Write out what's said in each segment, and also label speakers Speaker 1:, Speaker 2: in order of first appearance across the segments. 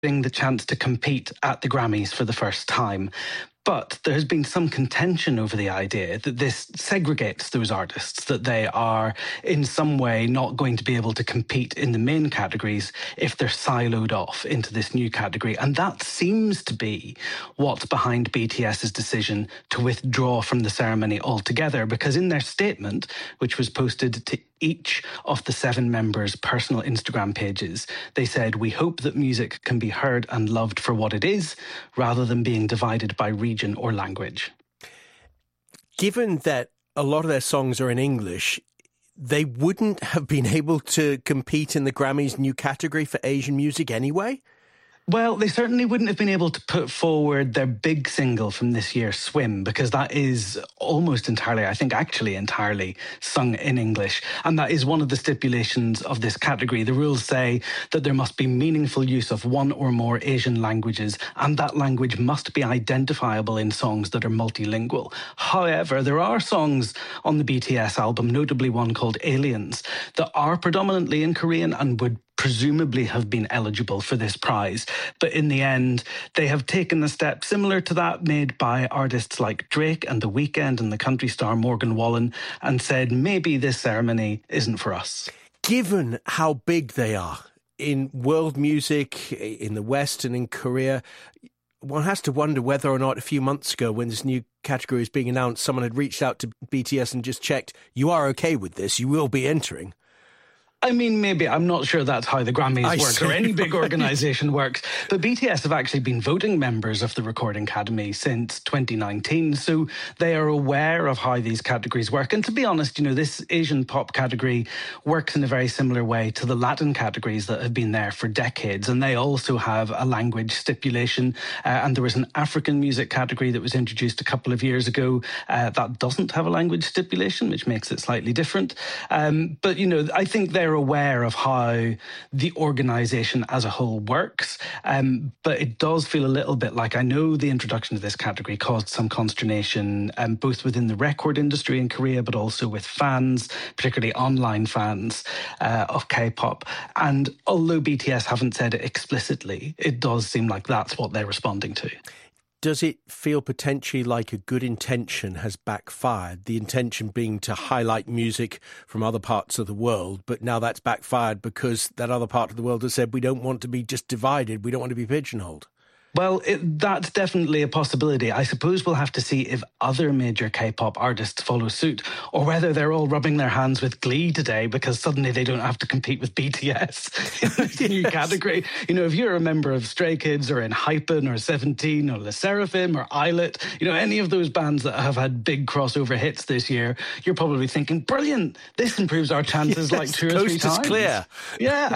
Speaker 1: the chance to compete at the Grammys for the first time. But there has been some contention over the idea that this segregates those artists, that they are in some way not going to be able to compete in the main categories if they're siloed off into this new category. And that seems to be what's behind BTS's decision to withdraw from the ceremony altogether, because in their statement, which was posted to each of the 7 members' personal Instagram pages, they said, "We hope that music can be heard and loved for what it is, rather than being divided by region or language."
Speaker 2: Given that a lot of their songs are in English, they wouldn't have been able to compete in the Grammys' new category for Asian music anyway?
Speaker 1: Well, they certainly wouldn't have been able to put forward their big single from this year, Swim, because that is almost entirely, I think actually entirely, sung in English. And that is one of the stipulations of this category. The rules say that there must be meaningful use of one or more Asian languages, and that language must be identifiable in songs that are multilingual. However, there are songs on the BTS album, notably one called Aliens, that are predominantly in Korean and would presumably have been eligible for this prize. But in the end, they have taken a step similar to that made by artists like Drake and The Weeknd and the country star Morgan Wallen, and said, maybe this ceremony isn't for us.
Speaker 2: Given how big they are in world music, in the West and in Korea, one has to wonder whether or not a few months ago, when this new category was being announced, someone had reached out to BTS and just checked, you are okay with this, you will be entering.
Speaker 1: I mean, maybe. I'm not sure that's how the Grammys work or any big organisation works. But BTS have actually been voting members of the Recording Academy since 2019. So they are aware of how these categories work. And to be honest, you know, this Asian pop category works in a very similar way to the Latin categories that have been there for decades. And they also have a language stipulation. And there was an African music category that was introduced a couple of years ago that doesn't have a language stipulation, which makes it slightly different. But, you know, I think they're aware of how the organisation as a whole works, but it does feel a little bit like, I know the introduction to this category caused some consternation, both within the record industry in Korea, but also with fans, particularly online fans of K-pop. And although BTS haven't said it explicitly, it does seem like that's what they're responding to.
Speaker 2: Does it feel potentially like a good intention has backfired? The intention being to highlight music from other parts of the world, but now that's backfired because that other part of the world has said we don't want to be just divided, we don't want to be pigeonholed.
Speaker 1: Well, that's definitely a possibility. I suppose we'll have to see if other major K-pop artists follow suit, or whether they're all rubbing their hands with glee today because suddenly they don't have to compete with BTS in this new category. You know, if you're a member of Stray Kids or ENHYPEN or 17 or LE SSERAFIM or Islet, you know, any of those bands that have had big crossover hits this year, you're probably thinking, brilliant, this improves our chances like 2 or 3 times.
Speaker 2: Coast is clear.
Speaker 1: Yeah.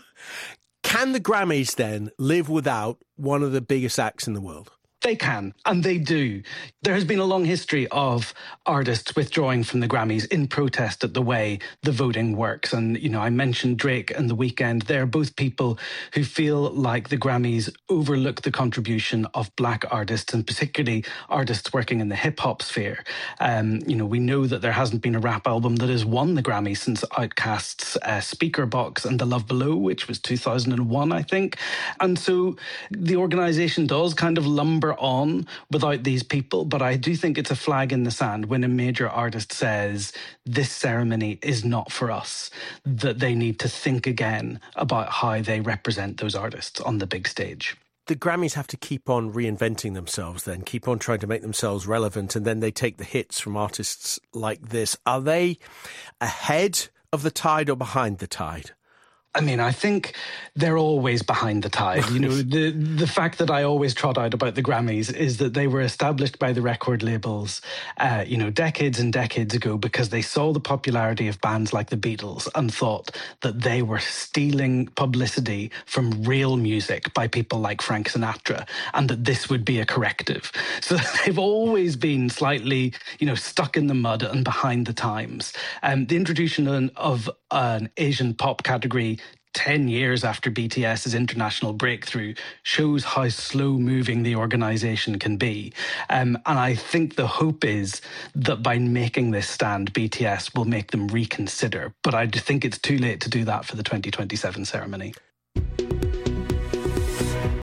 Speaker 2: Can the Grammys then live without one of the biggest acts in the world?
Speaker 1: They can, and they do. There has been a long history of artists withdrawing from the Grammys in protest at the way the voting works. And, you know, I mentioned Drake and The Weeknd. They're both people who feel like the Grammys overlook the contribution of black artists, and particularly artists working in the hip-hop sphere. You know, we know that there hasn't been a rap album that has won the Grammy since Outkast's Speaker Box and The Love Below, which was 2001, I think. And so the organisation does kind of lumber on without these people, but I do think it's a flag in the sand when a major artist says this ceremony is not for us, that they need to think again about how they represent those artists on the big stage.
Speaker 2: The Grammys have to keep on reinventing themselves then, keep on trying to make themselves relevant, and then they take the hits from artists like this. Are they ahead of the tide or behind the tide?
Speaker 1: I mean, I think they're always behind the tide. You know, the fact that I always trot out about the Grammys is that they were established by the record labels, you know, decades and decades ago because they saw the popularity of bands like the Beatles and thought that they were stealing publicity from real music by people like Frank Sinatra, and that this would be a corrective. So they've always been slightly, you know, stuck in the mud and behind the times. The introduction of an Asian pop category 10 years after BTS's international breakthrough shows how slow-moving the organisation can be. And I think the hope is that by making this stand, BTS will make them reconsider. But I think it's too late to do that for the 2027 ceremony.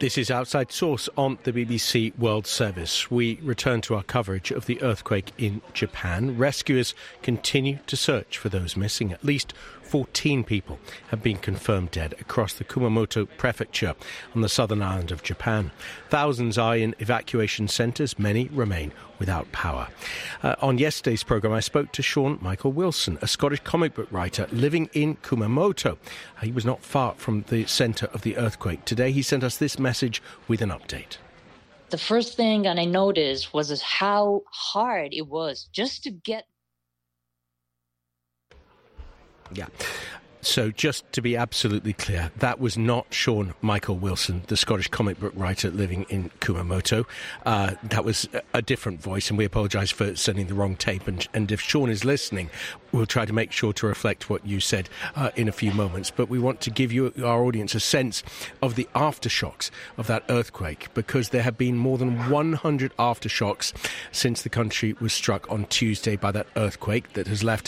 Speaker 2: This is Outside Source on the BBC World Service. We return to our coverage of the earthquake in Japan. Rescuers continue to search for those missing. At least 14 people have been confirmed dead across the Kumamoto prefecture on the southern island of Japan. Thousands are in evacuation centres. Many remain without power. On yesterday's programme, I spoke to Sean Michael Wilson, a Scottish comic book writer living in Kumamoto. He was not far from the centre of the earthquake. Today, he sent us this message with an update.
Speaker 3: The first thing I noticed was how hard it was just to get.
Speaker 2: Yeah. So just to be absolutely clear, that was not Sean Michael Wilson, the Scottish comic book writer living in Kumamoto. That was a different voice, and we apologise for sending the wrong tape. And if Sean is listening, we'll try to make sure to reflect what you said in a few moments. But we want to give you, our audience, a sense of the aftershocks of that earthquake, because there have been more than 100 aftershocks since the country was struck on Tuesday by that earthquake that has left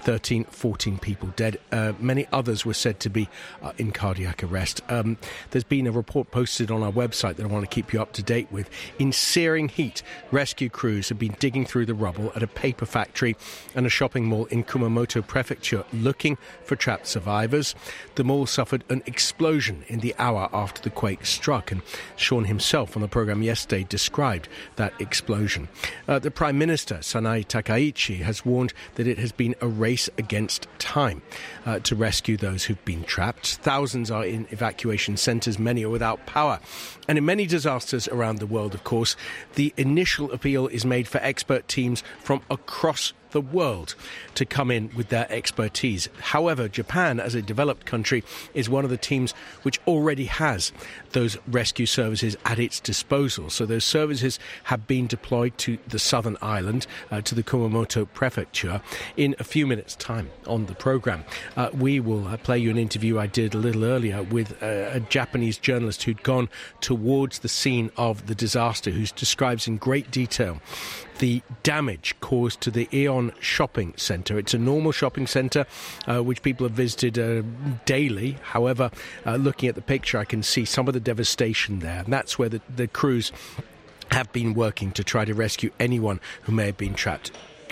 Speaker 2: 14 people dead. Many others were said to be in cardiac arrest. There's been a report posted on our website that I want to keep you up to date with. In searing heat, rescue crews have been digging through the rubble at a paper factory and a shopping mall in Kumamoto Prefecture looking for trapped survivors. The mall suffered an explosion in the hour after the quake struck, and Sean himself on the programme yesterday described that explosion. The Prime Minister, Sanae Takaichi, has warned that it has been a race against time to rescue those who've been trapped. Thousands are in evacuation centres, many are without power. And in many disasters around the world, of course, the initial appeal is made for expert teams from across the world to come in with their expertise. However, Japan, as a developed country, is one of the teams which already has those rescue services at its disposal. So those services have been deployed to the southern island, to the Kumamoto prefecture. In a few minutes' time on the programme, we will play you an interview I did a little earlier with a Japanese journalist who'd gone towards the scene of the disaster, who describes in great detail the damage caused to the Aeon shopping centre. It's a normal shopping centre which people have visited daily. However, looking at the picture, I can see some of the devastation there. And that's where the crews have been working to try to rescue anyone who may have been trapped.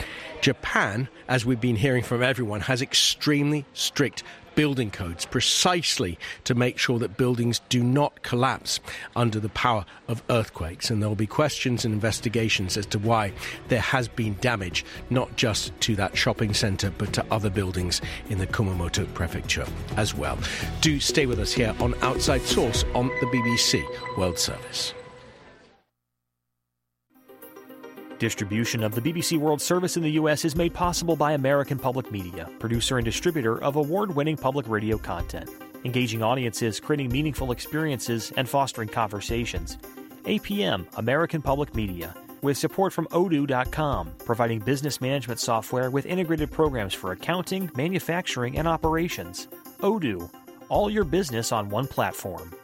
Speaker 2: Japan, as we've been hearing from everyone, has extremely strict building codes precisely to make sure that buildings do not collapse under the power of earthquakes. And there will be questions and investigations as to why there has been damage, not just to that shopping centre, but to other buildings in the Kumamoto prefecture as well. Do stay with us here on Outside Source on the BBC World Service.
Speaker 4: Distribution of the BBC World Service in the U.S. is made possible by American Public Media, producer and distributor of award-winning public radio content, engaging audiences, creating meaningful experiences, and fostering conversations. APM, American Public Media, with support from Odoo.com, providing business management software with integrated programs for accounting, manufacturing, and operations. Odoo, all your business on one platform.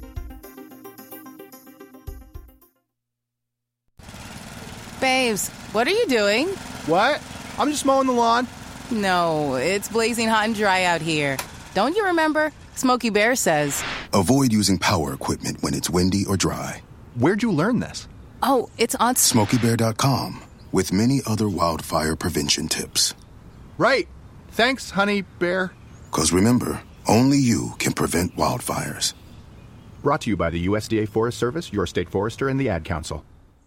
Speaker 5: Babes, what are you doing?
Speaker 6: What? I'm just mowing the lawn.
Speaker 5: No, it's blazing hot and dry out here. Don't you remember? Smokey Bear says,
Speaker 7: avoid using power equipment when it's windy or dry.
Speaker 6: Where'd you learn this?
Speaker 5: oh, it's on...
Speaker 7: SmokeyBear.com, with many other wildfire prevention tips.
Speaker 6: Right. Thanks, Honey Bear.
Speaker 7: 'Cause remember, only you can prevent wildfires.
Speaker 6: Brought to you by the USDA Forest Service, your state forester, and the Ad Council.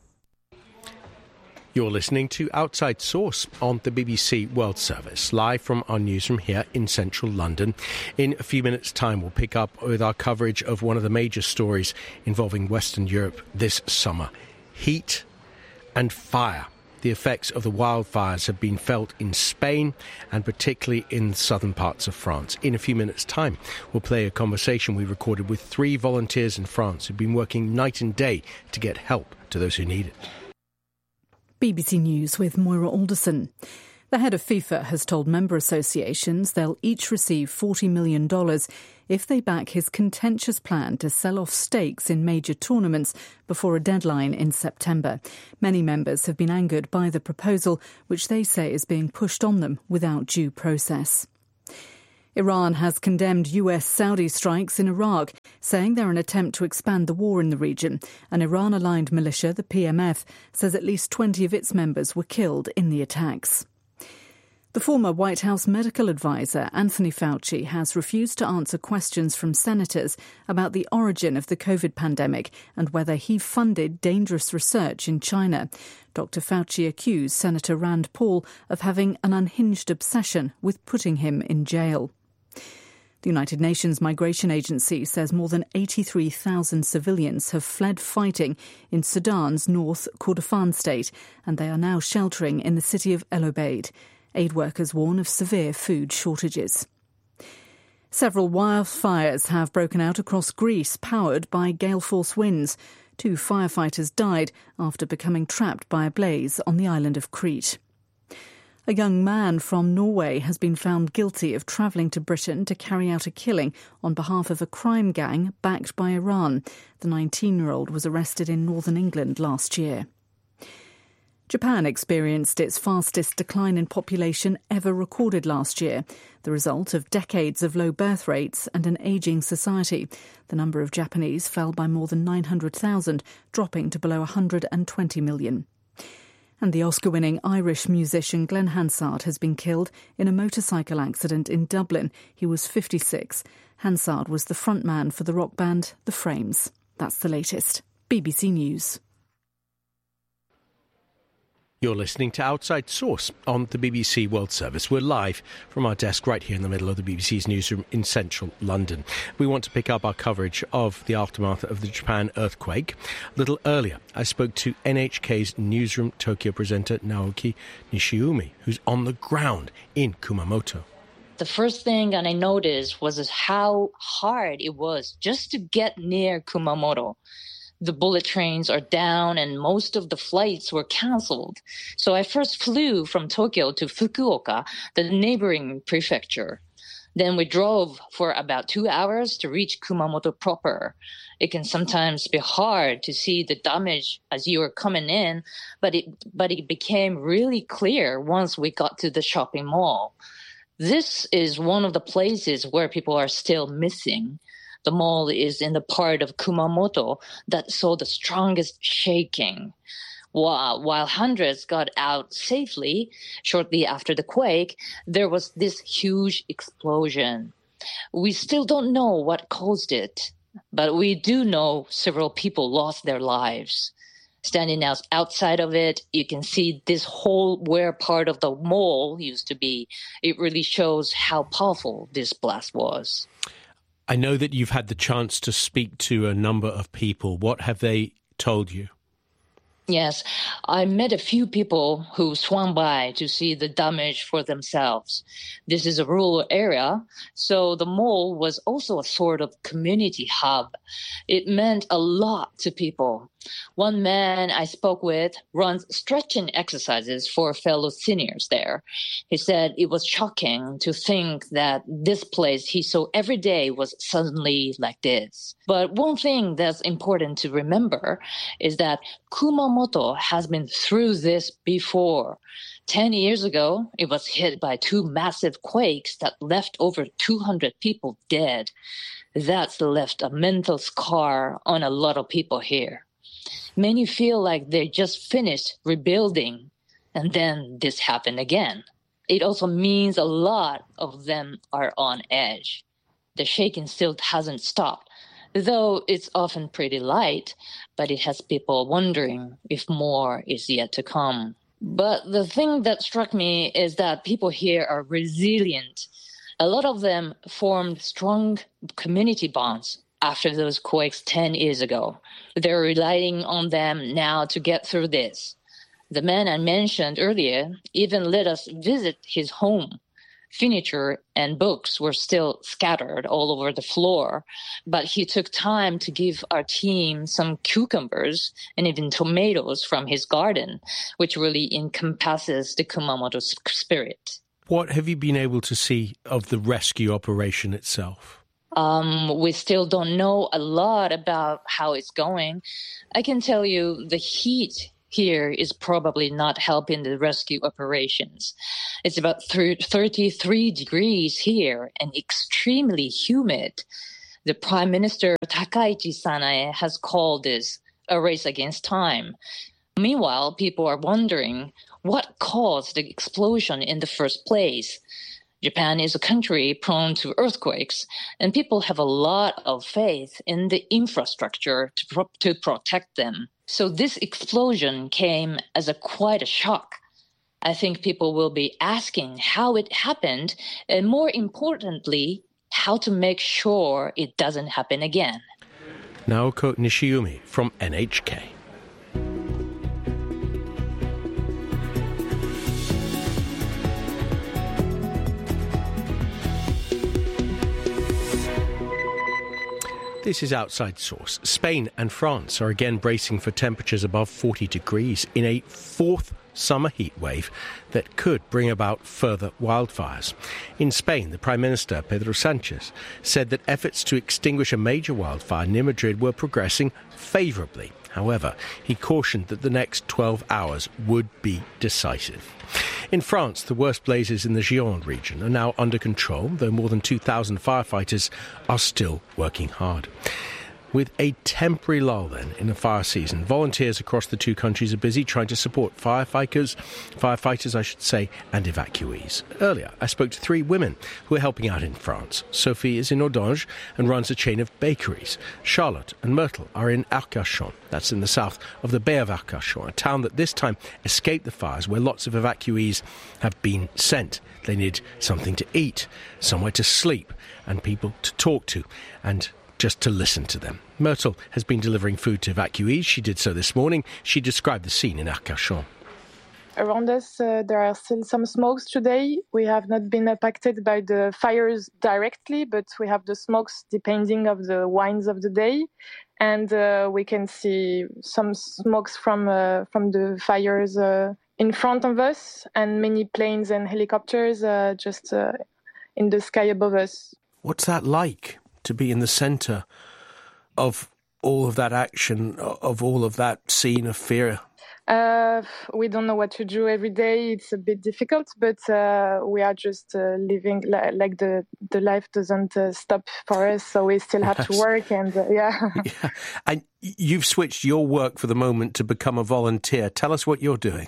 Speaker 2: You're listening to Outside Source on the BBC World Service, live from our newsroom here in central London. In a few minutes' time, we'll pick up with our coverage of one of the major stories involving Western Europe this summer. Heat and fire. The effects of the wildfires have been felt in Spain and particularly in the southern parts of France. In a few minutes' time, we'll play a conversation we recorded with 3 volunteers in France who've been working night and day to get help to those who need it.
Speaker 8: BBC News with Moira Alderson. The head of FIFA has told member associations they'll each receive $40 million if they back his contentious plan to sell off stakes in major tournaments before a deadline in September. Many members have been angered by the proposal, which they say is being pushed on them without due process. Iran has condemned US-Saudi strikes in Iraq, saying they're an attempt to expand the war in the region. An Iran-aligned militia, the PMF, says at least 20 of its members were killed in the attacks. The former White House medical advisor, Anthony Fauci, has refused to answer questions from senators about the origin of the COVID pandemic and whether he funded dangerous research in China. Dr. Fauci accused Senator Rand Paul of having an unhinged obsession with putting him in jail. The United Nations Migration Agency says more than 83,000 civilians have fled fighting in Sudan's North Kordofan state, and they are now sheltering in the city of El Obeid. Aid workers warn of severe food shortages. Several wildfires have broken out across Greece, powered by gale force winds. 2 firefighters died after becoming trapped by a blaze on the island of Crete. A young man from Norway has been found guilty of travelling to Britain to carry out a killing on behalf of a crime gang backed by Iran. The 19-year-old was arrested in northern England last year. Japan experienced its fastest decline in population ever recorded last year, the result of decades of low birth rates and an ageing society. The number of Japanese fell by more than 900,000, dropping to below 120 million. And the Oscar-winning Irish musician Glenn Hansard has been killed in a motorcycle accident in Dublin. He was 56. Hansard was the frontman for the rock band The Frames. That's the latest. BBC News.
Speaker 2: You're listening to Outside Source on the BBC World Service. We're live from our desk right here in the middle of the BBC's newsroom in central London. We want to pick up our coverage of the aftermath of the Japan earthquake. A little earlier, I spoke to NHK's Newsroom Tokyo presenter Naoki Nishiumi, who's on the ground in Kumamoto.
Speaker 3: The first thing that I noticed was how hard it was just to get near Kumamoto. The bullet trains are down and most of the flights were cancelled. So I first flew from Tokyo to Fukuoka, the neighboring prefecture. Then we drove for about 2 hours to reach Kumamoto proper. It can sometimes be hard to see the damage as you are coming in, but it became really clear once we got to the shopping mall. This is one of the places where people are still missing. The mall is in the part of Kumamoto that saw the strongest shaking. While hundreds got out safely shortly after the quake, there was this huge explosion. We still don't know what caused it, but we do know several people lost their lives. Standing outside of it, you can see this hole where part of the mall used to be. It really shows how powerful this blast was.
Speaker 2: I know that you've had the chance to speak to a number of people. What have they told you?
Speaker 3: Yes, I met a few people who swung by to see the damage for themselves. This is a rural area, so the mall was also a sort of community hub. It meant a lot to people. One man I spoke with runs stretching exercises for fellow seniors there. He said it was shocking to think that this place he saw every day was suddenly like this. But one thing that's important to remember is that Kumamoto has been through this before. 10 years ago, it was hit by 2 massive quakes that left over 200 people dead. That's left a mental scar on a lot of people here. Many feel like they just finished rebuilding, and then this happened again. It also means a lot of them are on edge. The shaking still hasn't stopped, though it's often pretty light, but it has people wondering if more is yet to come. But the thing that struck me is that people here are resilient. A lot of them formed strong community bonds after those quakes 10 years ago. They're relying on them now to get through this. The man I mentioned earlier even let us visit his home. Furniture and books were still scattered all over the floor, but he took time to give our team some cucumbers and even tomatoes from his garden, which really encompasses the Kumamoto spirit.
Speaker 2: What have you been able to see of the rescue operation itself?
Speaker 3: We still don't know a lot about how it's going. I can tell you the heat here is probably not helping the rescue operations. It's about 33 degrees here and extremely humid. The Prime Minister Takaichi Sanae has called this a race against time. Meanwhile, people are wondering what caused the explosion in the first place. Japan is a country prone to earthquakes, and people have a lot of faith in the infrastructure to protect them. So this explosion came as quite a shock. I think people will be asking how it happened, and more importantly, how to make sure it doesn't happen again.
Speaker 2: Naoko Nishiumi from NHK. This is Outside Source. Spain and France are again bracing for temperatures above 40 degrees in a fourth summer heat wave that could bring about further wildfires. In Spain, the Prime Minister, Pedro Sánchez, said that efforts to extinguish a major wildfire near Madrid were progressing favourably. However, he cautioned that the next 12 hours would be decisive. In France, the worst blazes in the Gironde region are now under control, though more than 2,000 firefighters are still working hard. With a temporary lull, then, in the fire season, volunteers across the two countries are busy trying to support firefighters, and evacuees. Earlier, I spoke to three women who are helping out in France. Sophie is in Audange and runs a chain of bakeries. Charlotte and Myrtle are in Arcachon. That's in the south of the Bay of Arcachon, a town that this time escaped the fires, where lots of evacuees have been sent. They need something to eat, somewhere to sleep, and people to talk to, and just to listen to them. Myrtle has been delivering food to evacuees. She did so this morning. She described the scene in Arcachon.
Speaker 9: Around us, there are still some smokes today. We have not been impacted by the fires directly, but we have the smokes depending of the winds of the day. And we can see some smokes from the fires in front of us, and many planes and helicopters just in the sky above us.
Speaker 2: What's that like, to be in the centre of all of that action, of all of that scene of fear?
Speaker 9: We don't know what to do every day. It's a bit difficult, but we are just living like the life doesn't stop for us, so we still have to work. And yeah.
Speaker 2: And you've switched your work for the moment to become a volunteer. Tell us what you're doing.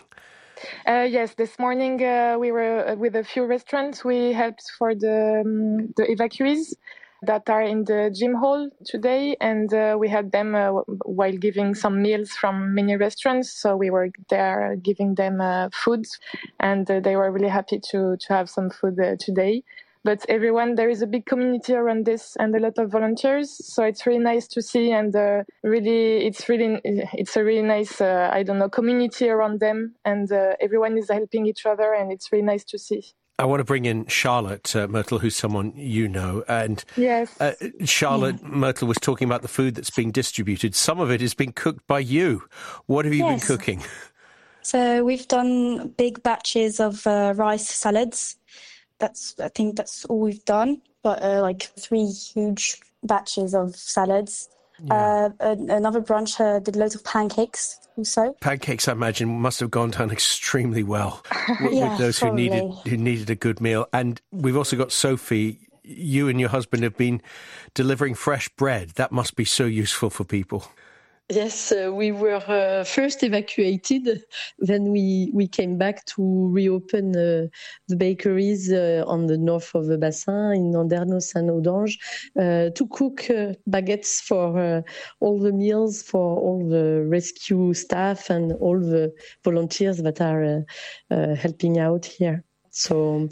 Speaker 9: Yes, this morning we were with a few restaurants. We helped for the evacuees that are in the gym hall today, and we had them while giving some meals from many restaurants. So we were there giving them food, and they were really happy to have some food today. But there is a big community around this and a lot of volunteers. So it's really nice to see, and it's a really nice, community around them, and everyone is helping each other, and it's really nice to see.
Speaker 2: I want to bring in Charlotte Myrtle, who's someone you know. And
Speaker 9: yes.
Speaker 2: Charlotte Myrtle was talking about the food that's being distributed. Some of it is being cooked by you. What have you been cooking?
Speaker 10: So we've done big batches of rice salads. I think that's all we've done. But 3 huge batches of salads. Yeah. Another branch did loads of pancakes also.
Speaker 2: Pancakes, I imagine, must have gone down extremely well with those who needed a good meal. And we've also got Sophie. You and your husband have been delivering fresh bread. That must be so useful for people.
Speaker 11: Yes, we were first evacuated. Then we came back to reopen the bakeries on the north of the Bassin, in Andernos and Audange, to cook baguettes for all the meals, for all the rescue staff and all the volunteers that are helping out here. So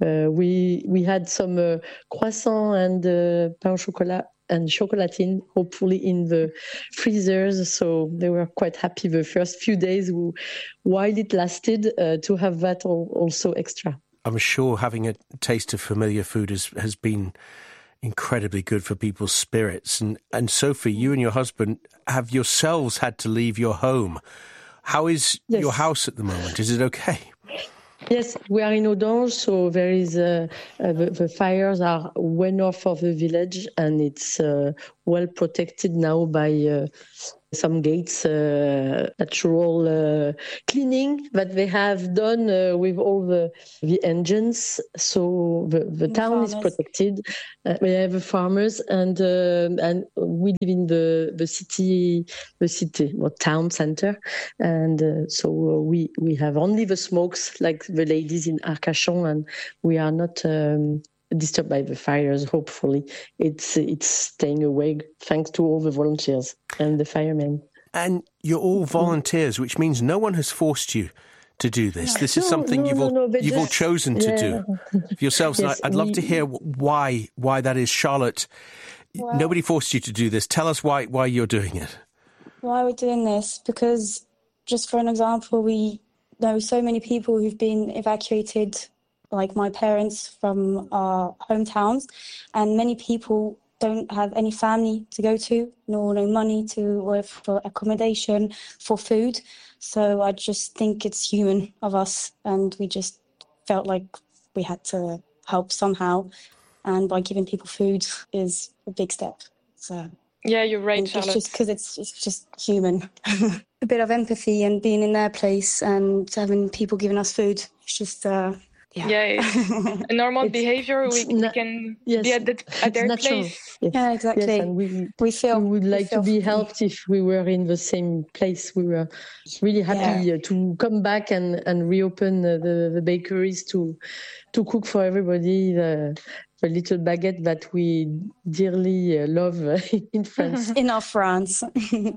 Speaker 11: we had some croissant and pain au chocolat and chocolatine, hopefully in the freezers. So they were quite happy the first few days while it lasted to have that also extra.
Speaker 2: I'm sure having a taste of familiar food has been incredibly good for people's spirits. And Sophie, you and your husband have yourselves had to leave your home. How is your house at the moment? Is it okay?
Speaker 11: Yes, we are in Audange, so there is the fires are way north of the village, and it's well protected now by some gates, natural cleaning that they have done with all the engines. So the town is protected. We have farmers, and we live in the city or town center, and so we have only the smokes like the ladies in Arcachon, and we are not disturbed by the fires. Hopefully, it's staying away thanks to all the volunteers and the firemen.
Speaker 2: And you're all volunteers, which means no one has forced you to do this. This is something you've all chosen to do yourselves. Yes, and I'd love to hear why that is, Charlotte. Well, nobody forced you to do this. Tell us why you're doing it.
Speaker 10: Why we're doing this? Because, just for an example, we know so many people who've been evacuated, like my parents, from our hometowns, and many people don't have any family to go to, nor no money for accommodation, for food. So I just think it's human of us, and we just felt like we had to help somehow, and by giving people food is a big step. So
Speaker 9: yeah, you're right, Charlotte.
Speaker 10: It's just because it's just human. A bit of empathy and being in their place and having people giving us food. It's just
Speaker 9: it's a normal behavior. We can be at their place.
Speaker 11: Yes.
Speaker 10: Yeah, exactly.
Speaker 11: Yes, and we would like to be helped if we were in the same place. We were really happy to come back and reopen the bakeries to cook for everybody the little baguette that we dearly love in France.
Speaker 10: In our France.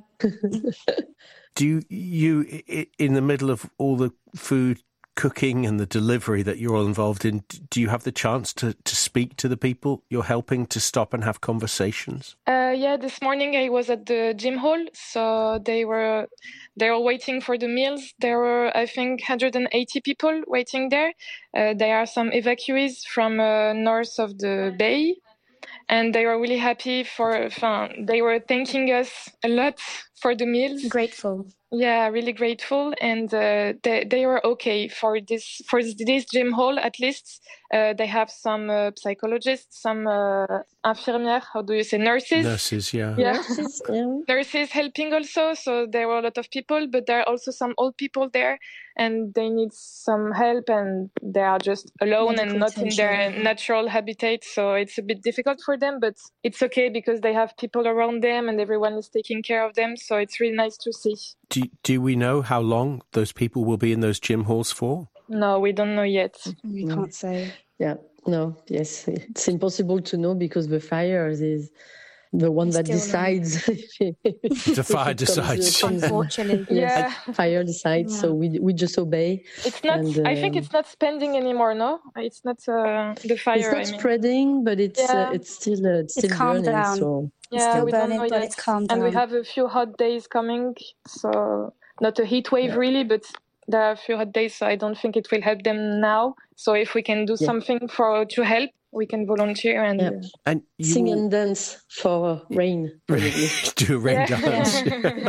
Speaker 2: Do you, in the middle of all the food cooking and the delivery that you're all involved in, do you have the chance to speak to the people you're helping, to stop and have conversations?
Speaker 9: This morning I was at the gym hall, so they were waiting for the meals. There were, I think, 180 people waiting there. There are some evacuees from north of the bay, and they were really happy they were thanking us a lot for the meals.
Speaker 10: Grateful.
Speaker 9: Yeah, really grateful, and they were okay for this gym hall. At least they have some psychologists, some infirmières. How do you say, nurses?
Speaker 2: Nurses, yeah.
Speaker 9: Nurses, nurses helping also. So there were a lot of people, but there are also some old people there, and they need some help, and they are just alone and not in their natural habitat. So it's a bit difficult for them, but it's okay because they have people around them, and everyone is taking care of them. So it's really nice to see.
Speaker 2: Do we know how long those people will be in those gym halls for?
Speaker 9: No, we don't know yet.
Speaker 10: We can't say.
Speaker 11: Yeah, no, yes. It's impossible to know because the fire is the one that decides.
Speaker 2: The fire decides.
Speaker 10: Unfortunately.
Speaker 9: Yeah.
Speaker 11: Fire decides, so we just obey.
Speaker 9: It's not. I think it's not spending anymore. No, it's not the fire.
Speaker 11: It's not spreading, but it's still
Speaker 10: calmed
Speaker 11: burning.
Speaker 10: down.
Speaker 11: So
Speaker 9: yeah, we
Speaker 10: burning,
Speaker 9: don't know
Speaker 10: but
Speaker 9: yet.
Speaker 10: it's calmed down.
Speaker 9: And we have a few hot days coming, so not a heat wave really, but there are a few hot days. So I don't think it will help them now. So if we can do something to help, we can volunteer and
Speaker 11: sing and dance for rain.
Speaker 2: Do a rain dance.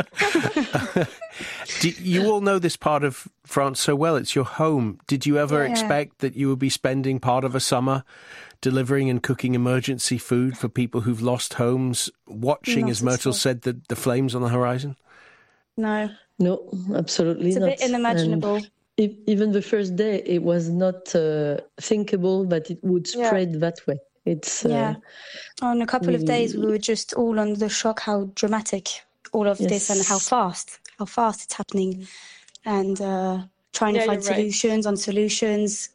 Speaker 2: You all know this part of France so well. It's your home. Did you ever expect that you would be spending part of a summer delivering and cooking emergency food for people who've lost homes, watching, as Myrtle said, the flames on the horizon?
Speaker 10: No,
Speaker 11: absolutely
Speaker 10: not. It's a bit unimaginable.
Speaker 11: And even the first day, it was not thinkable that it would spread that way. It's
Speaker 10: on a couple of days, we were just all under the shock how dramatic all of this and how fast it's happening, and trying to find solutions on solutions.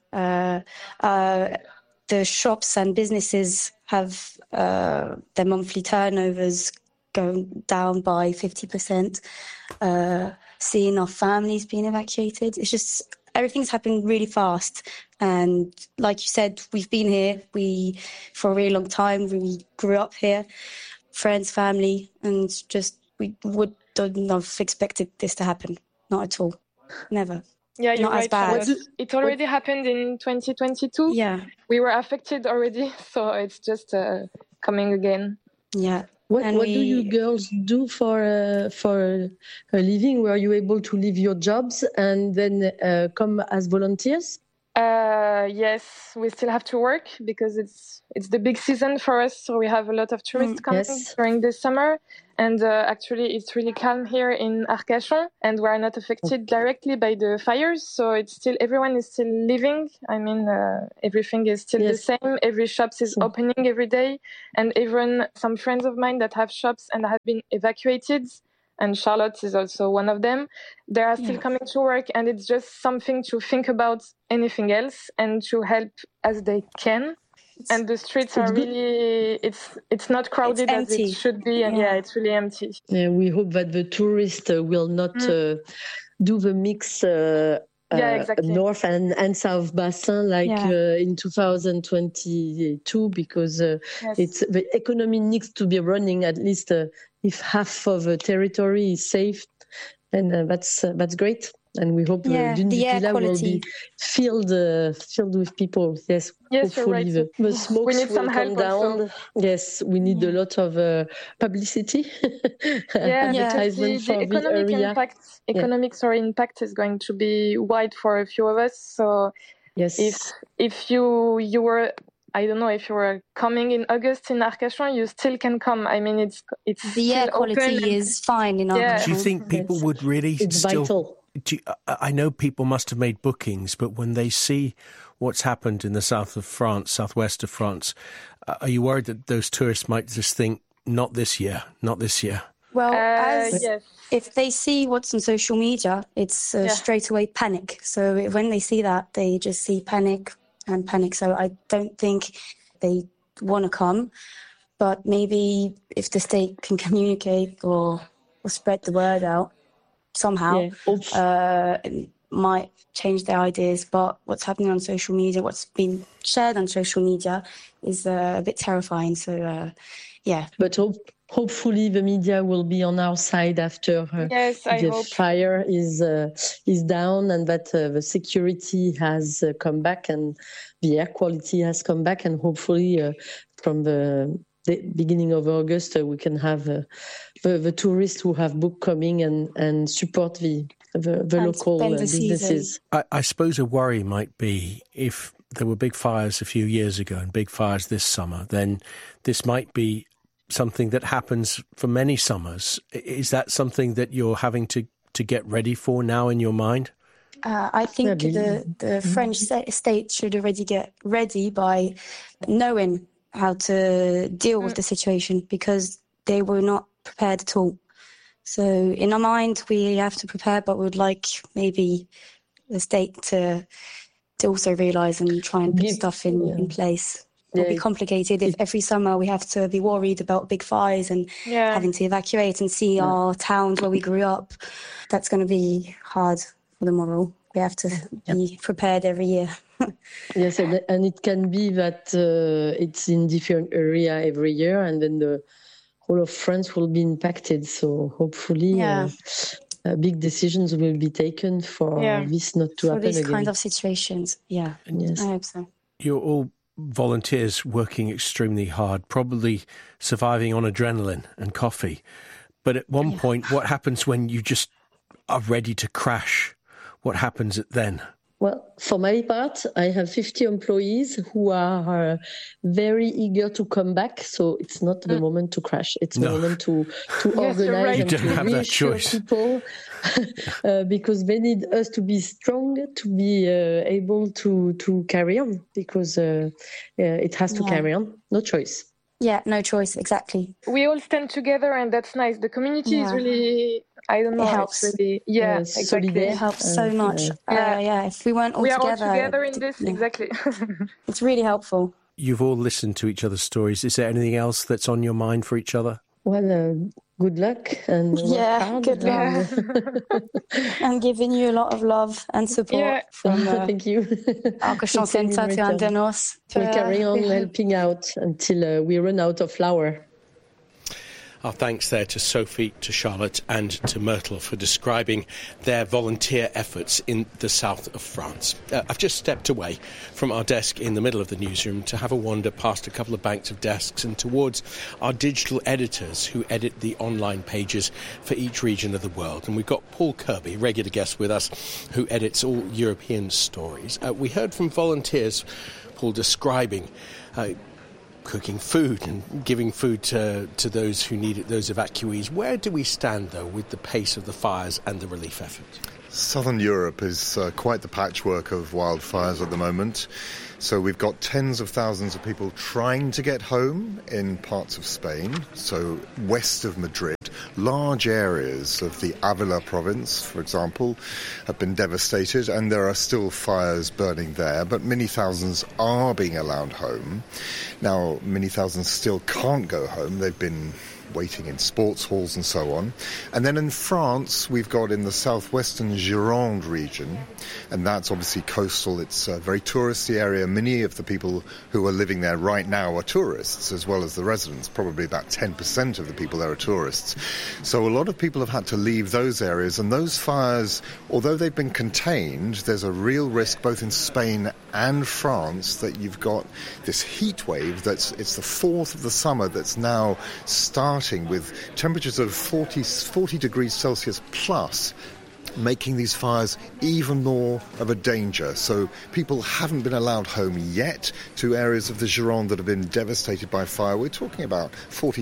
Speaker 10: The shops and businesses have their monthly turnovers going down by 50%. Seeing our families being evacuated, it's just everything's happening really fast. And like you said, we've been here for a really long time. We grew up here, friends, family, and just we wouldn't have expected this to happen. Not at all. Never.
Speaker 9: Yeah, you're
Speaker 10: not
Speaker 9: right.
Speaker 10: As bad.
Speaker 9: It already happened in 2022.
Speaker 10: Yeah.
Speaker 9: We were affected already, so it's just coming again.
Speaker 10: Yeah.
Speaker 11: What do you girls do for a living? Were you able to leave your jobs and then come as volunteers?
Speaker 9: Yes, we still have to work because it's the big season for us. So we have a lot of tourists coming during the summer. And actually, it's really calm here in Arcachon, and we are not affected directly by the fires. So everyone is still living. I mean, everything is still the same. Every shop is opening every day. And even some friends of mine that have shops and have been evacuated, and Charlotte is also one of them, they are still coming to work, and it's just something to think about anything else and to help as they can. And the streets are really, it's not crowded as it should be, and it's really empty.
Speaker 11: Yeah, we hope that the tourists will not do the mix exactly. North and South Bassin in 2022, because the economy needs to be running at least if half of the territory is safe, and that's great. And we hope Dune-du-Pilat will be filled with people. Yes, hopefully the smoke will come down. Also. Yes, we need a lot of publicity, advertisement for the area.
Speaker 9: Economic impact is going to be wide for a few of us. So if you were, I don't know, if you were coming in August in Arcachon, you still can come. I mean, it's
Speaker 10: the air quality is fine in Arcachon.
Speaker 2: Do you think people would really
Speaker 11: vital.
Speaker 2: I know people must have made bookings, but when they see what's happened in the south of France, southwest of France, are you worried that those tourists might just think, not this year?
Speaker 10: Well, if they see what's on social media, it's straight away panic. So when they see that, they just see panic. So I don't think they want to come. But maybe if the state can communicate or spread the word out somehow, it might change their ideas. But what's happening on social media, what's been shared on social media is a bit terrifying. So,
Speaker 11: But hopefully the media will be on our side after the fire is down, and that the security has come back and the air quality has come back, and hopefully from the beginning of August we can have the tourists who have booked coming and support the local businesses.
Speaker 2: I suppose a worry might be if there were big fires a few years ago and big fires this summer, then this might be something that happens for many summers. Is that something that you're having to get ready for now in your mind?
Speaker 10: I think the French state should already get ready by knowing how to deal with the situation, because they were not prepared at all. So in our mind, we have to prepare, but we would like maybe the state to also realise and try and put stuff in place. It will be complicated if every summer we have to be worried about big fires and having to evacuate and see our towns where we grew up. That's going to be hard for the moral. We have to be prepared every year.
Speaker 11: Yes, and it can be that it's in different area every year, and then the whole of France will be impacted. So hopefully big decisions will be taken for this not to happen again.
Speaker 10: For these kind of situations, I hope so.
Speaker 2: You're all volunteers working extremely hard, probably surviving on adrenaline and coffee. But at one point, what happens when you just are ready to crash? What happens then?
Speaker 11: Well, for my part, I have 50 employees who are very eager to come back. So it's not the moment to crash. It's the moment to organize and to reassure people because they need us to be strong, to be able to carry on, because it has to carry on. No choice.
Speaker 10: Yeah, no choice, exactly.
Speaker 9: We all stand together, and that's nice. The community is really, I don't know,
Speaker 10: it helps.
Speaker 9: It's really, exactly.
Speaker 10: It helps so much. If we weren't all together.
Speaker 9: We are all together in this, exactly.
Speaker 10: It's really helpful.
Speaker 2: You've all listened to each other's stories. Is there anything else that's on your mind for each other?
Speaker 11: Well, good luck and work hard.
Speaker 10: Good luck. And giving you a lot of love and support from
Speaker 11: thank you.
Speaker 10: Arcachon Center to Andernos.
Speaker 11: We'll carry on helping out until we run out of flour.
Speaker 2: Our thanks there to Sophie, to Charlotte and to Myrtle for describing their volunteer efforts in the south of France. I've just stepped away from our desk in the middle of the newsroom to have a wander past a couple of banks of desks and towards our digital editors who edit the online pages for each region of the world. And we've got Paul Kirby, regular guest with us, who edits all European stories. We heard from volunteers, Paul, describing cooking food and giving food to those who need it, those evacuees. Where do we stand, though, with the pace of the fires and the relief effort?
Speaker 12: Southern Europe is quite the patchwork of wildfires at the moment. So we've got tens of thousands of people trying to get home in parts of Spain, so west of Madrid. Large areas of the Avila province, for example, have been devastated, and there are still fires burning there, but many thousands are being allowed home. Now, many thousands still can't go home. They've been waiting in sports halls and so on. And then in France, we've got in the southwestern Gironde region, and that's obviously coastal. It's a very touristy area. Many of the people who are living there right now are tourists, as well as the residents. Probably about 10% of the people there are tourists. So a lot of people have had to leave those areas, and those fires, although they've been contained, there's a real risk both in Spain and France that you've got this heat wave it's the fourth of the summer that's now starting with temperatures of 40 degrees Celsius plus, making these fires even more of a danger. So people haven't been allowed home yet to areas of the Gironde that have been devastated by fire. We're talking about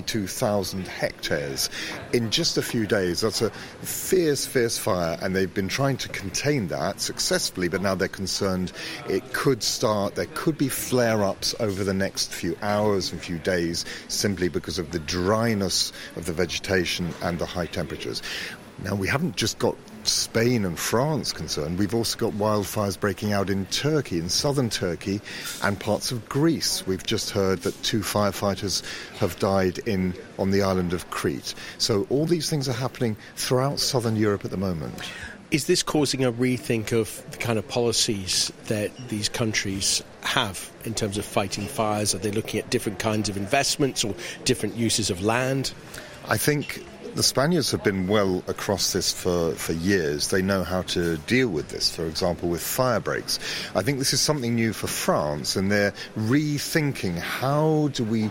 Speaker 12: 42,000 hectares in just a few days. That's a fierce, fierce fire, and they've been trying to contain that successfully, but now they're concerned it could start. There could be flare-ups over the next few hours and few days simply because of the dryness of the vegetation and the high temperatures. Now, we haven't just got Spain and France concerned. We've also got wildfires breaking out in Turkey, in southern Turkey, and parts of Greece. We've just heard that 2 firefighters have died on the island of Crete. So all these things are happening throughout southern Europe at the moment.
Speaker 2: Is this causing a rethink of the kind of policies that these countries have in terms of fighting fires? Are they looking at different kinds of investments or different uses of land?
Speaker 12: I think the Spaniards have been well across this for years. They know how to deal with this, for example, with fire breaks. I think this is something new for France, and they're rethinking how do we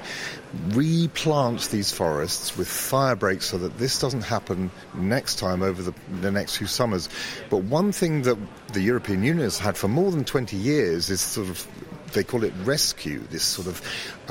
Speaker 12: replant these forests with fire breaks so that this doesn't happen next time over the next few summers. But one thing that the European Union has had for more than 20 years is sort of, they call it rescue, this sort of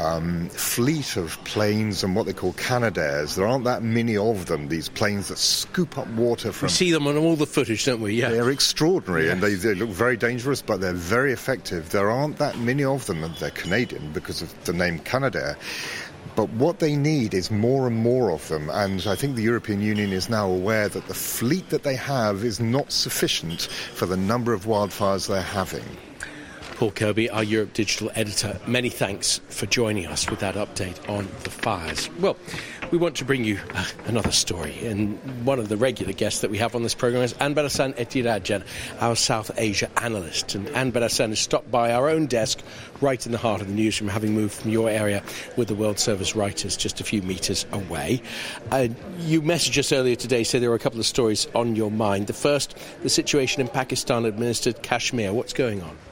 Speaker 12: fleet of planes and what they call Canadaires. There aren't that many of them, these planes that scoop up water from...
Speaker 2: We see them on all the footage, don't we? Yeah.
Speaker 12: They're extraordinary,
Speaker 2: yes.
Speaker 12: And they look very dangerous, but they're very effective. There aren't that many of them, and they're Canadian because of the name Canadair. But what they need is more and more of them, and I think the European Union is now aware that the fleet that they have is not sufficient for the number of wildfires they're having.
Speaker 2: Paul Kirby, our Europe Digital editor, many thanks for joining us with that update on the fires. Well, we want to bring you another story, and one of the regular guests that we have on this programme is Anne Barasan Ethirajan, our South Asia analyst. And Anne Barasan has stopped by our own desk right in the heart of the newsroom, having moved from your area with the World Service writers just a few metres away. You messaged us earlier today, said there were a couple of stories on your mind. The first, the situation in Pakistan-administered Kashmir. What's going on?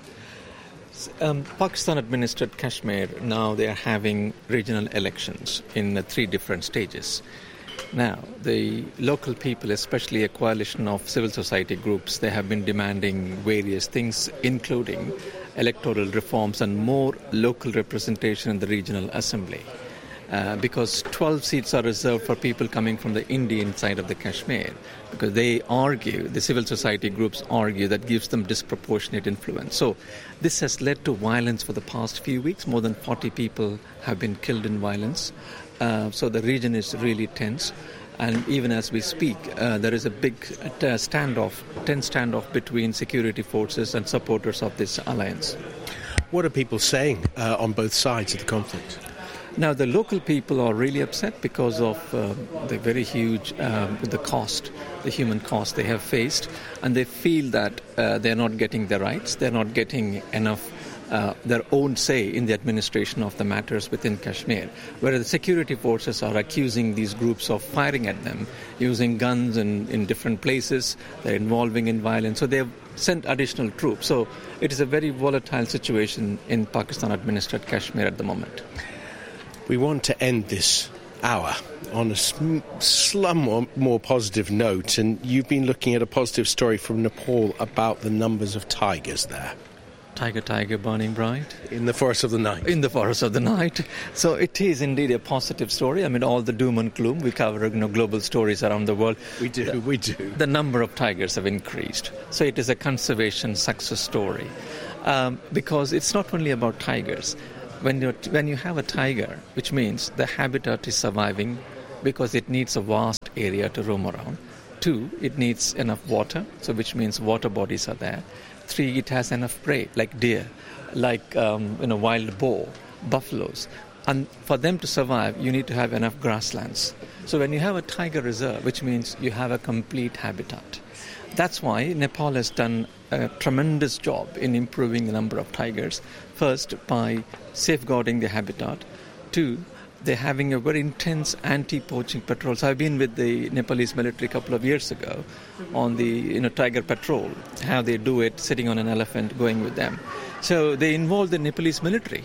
Speaker 13: Pakistan-administered Kashmir, now they are having regional elections in 3 different stages. Now, the local people, especially a coalition of civil society groups, they have been demanding various things, including electoral reforms and more local representation in the regional assembly. Because 12 seats are reserved for people coming from the Indian side of the Kashmir, because they argue, the civil society groups argue, that gives them disproportionate influence. So this has led to violence for the past few weeks. More than 40 people have been killed in violence. So the region is really tense. And even as we speak, there is a big tense standoff between security forces and supporters of this alliance.
Speaker 2: What are people saying on both sides of the conflict?
Speaker 13: Now, the local people are really upset because of the very huge the human cost they have faced, and they feel that they're not getting their rights, they're not getting enough their own say in the administration of the matters within Kashmir, whereas the security forces are accusing these groups of firing at them, using guns in different places, they're involving in violence, so they've sent additional troops. So it is a very volatile situation in Pakistan-administered Kashmir at the moment.
Speaker 2: We want to end this hour on a more positive note, and you've been looking at a positive story from Nepal about the numbers of tigers there.
Speaker 13: Tiger, burning bright.
Speaker 2: In the forest of the night.
Speaker 13: In the forest of the night. So it is indeed a positive story. I mean, all the doom and gloom, we cover global stories around the world.
Speaker 2: We do.
Speaker 13: The number of tigers have increased. So it is a conservation success story. Because it's not only about tigers. When you have a tiger, which means the habitat is surviving because it needs a vast area to roam around. 2, it needs enough water, so which means water bodies are there. 3, it has enough prey, like deer, like wild boar, buffaloes. And for them to survive, you need to have enough grasslands. So when you have a tiger reserve, which means you have a complete habitat. That's why Nepal has done a tremendous job in improving the number of tigers. First, by safeguarding the habitat. 2, they're having a very intense anti-poaching patrol. So I've been with the Nepalese military a couple of years ago on the tiger patrol, how they do it, sitting on an elephant, going with them. So they involve the Nepalese military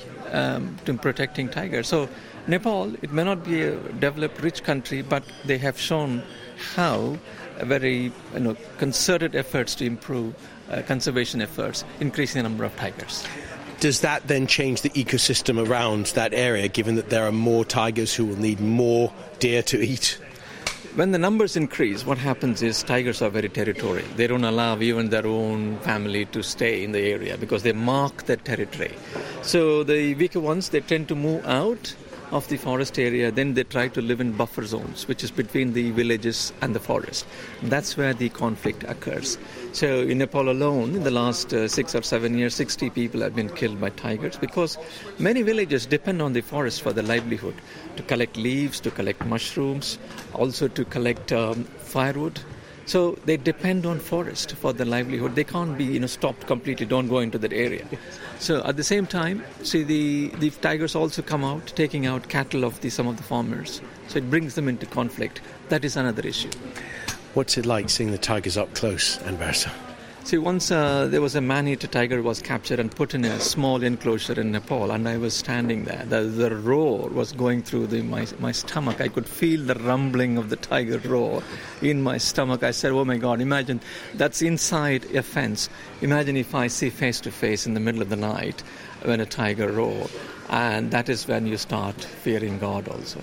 Speaker 13: in protecting tigers. So Nepal, it may not be a developed, rich country, but they have shown how a very concerted efforts to improve conservation efforts, increasing the number of tigers.
Speaker 2: Does that then change the ecosystem around that area, given that there are more tigers who will need more deer to eat?
Speaker 13: When the numbers increase, what happens is tigers are very territorial. They don't allow even their own family to stay in the area because they mark their territory. So the weaker ones, they tend to move out of the forest area, then they try to live in buffer zones, which is between the villages and the forest. That's where the conflict occurs. So in Nepal alone, in the last 6 or 7 years, 60 people have been killed by tigers because many villages depend on the forest for their livelihood, to collect leaves, to collect mushrooms, also to collect firewood. So they depend on forest for their livelihood. They can't be stopped completely, don't go into that area. So at the same time, see the tigers also come out, taking out cattle of some of the farmers. So it brings them into conflict. That is another issue.
Speaker 2: What's it like seeing the tigers up close, Anversa?
Speaker 13: See, once there was a man-eater tiger was captured and put in a small enclosure in Nepal, and I was standing there. The roar was going through my stomach. I could feel the rumbling of the tiger roar in my stomach. I said, oh my God, imagine that's inside a fence. Imagine if I see face-to-face in the middle of the night when a tiger roars. And that is when you start fearing God also.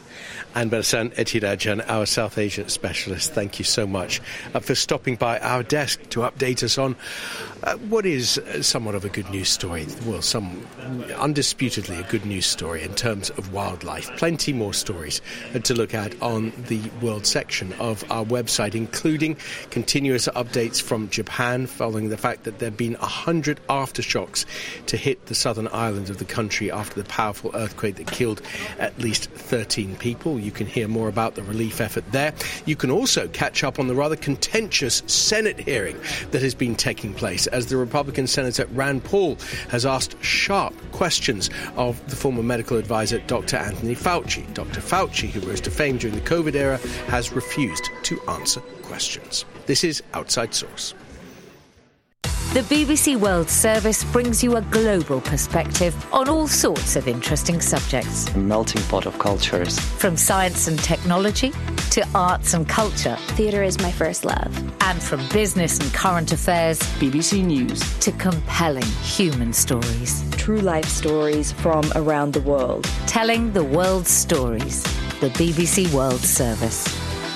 Speaker 2: Anversa Ethirajan, our South Asia specialist, thank you so much for stopping by our desk to update us on what is somewhat of a good news story. Well, undisputedly a good news story in terms of wildlife. Plenty more stories to look at on the world section of our website, including continuous updates from Japan following the fact that there have been 100 aftershocks to hit the southern islands of the country after the powerful earthquake that killed at least 13 people. You can hear more about the relief effort there. You can also catch up on the rather contentious Senate hearing that has been taking place as the Republican Senator Rand Paul has asked sharp questions of the former medical advisor Dr. Anthony Fauci. Dr. Fauci, who rose to fame during the COVID era, has refused to answer questions. This is Outside Source.
Speaker 14: The BBC World Service brings you a global perspective on all sorts of interesting subjects.
Speaker 15: A melting pot of cultures.
Speaker 14: From science and technology to arts and culture.
Speaker 16: Theatre is my first love.
Speaker 14: And from business and current affairs.
Speaker 15: BBC News.
Speaker 14: To compelling human stories.
Speaker 16: True life stories from around the world.
Speaker 14: Telling the world's stories. The BBC World Service.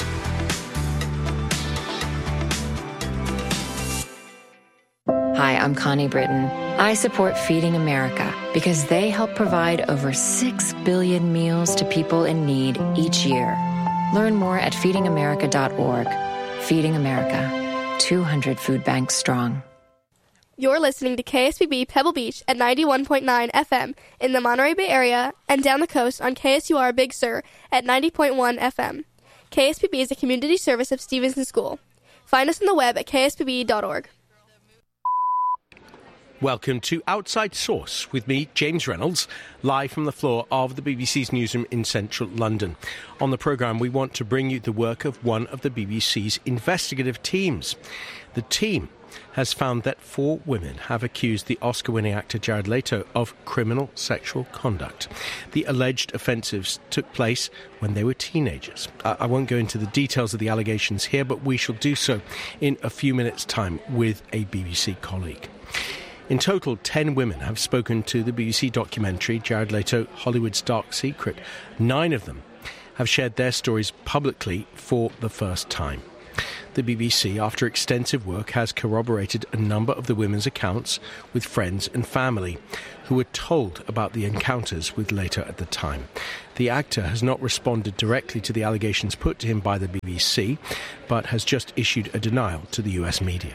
Speaker 17: Hi, I'm Connie Britton. I support Feeding America because they help provide over 6 billion meals to people in need each year. Learn more at feedingamerica.org. Feeding America, 200 food banks strong.
Speaker 18: You're listening to KSBB Pebble Beach at 91.9 FM in the Monterey Bay area and down the coast on KSUR Big Sur at 90.1 FM. KSBB is a community service of Stevenson School. Find us on the web at kspb.org.
Speaker 2: Welcome to Outside Source with me, James Reynolds, live from the floor of the BBC's newsroom in central London. On the programme, we want to bring you the work of one of the BBC's investigative teams. The team has found that 4 women have accused the Oscar-winning actor Jared Leto of criminal sexual conduct. The alleged offences took place when they were teenagers. I won't go into the details of the allegations here, but we shall do so in a few minutes' time with a BBC colleague. In total, 10 women have spoken to the BBC documentary Jared Leto, Hollywood's Dark Secret. 9 of them have shared their stories publicly for the first time. The BBC, after extensive work, has corroborated a number of the women's accounts with friends and family who were told about the encounters with Leto at the time. The actor has not responded directly to the allegations put to him by the BBC, but has just issued a denial to the US media.